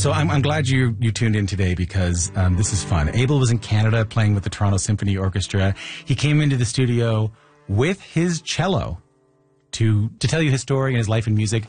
So I'm glad you tuned in today because this is fun. Abel was in Canada playing with the Toronto Symphony Orchestra. He came into the studio with his cello to tell you his story and his life in music.